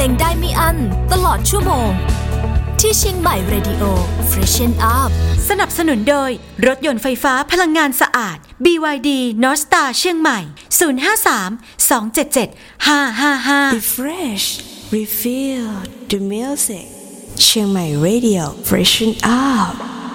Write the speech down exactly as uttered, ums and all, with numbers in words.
ลงได้ไม่อั้นตลอดชั่วโมงที่เชียงใหม่ Radio Freshen Up สนับสนุนโดยรถยนต์ไฟฟ้าพลังงานสะอาด บี วาย ดี North Star เชียงใหม่ ศูนย์ ห้า สาม สอง เจ็ด เจ็ด ห้า ห้า ห้า Refresh Refill the music เชียงใหม่ Radio Freshen Up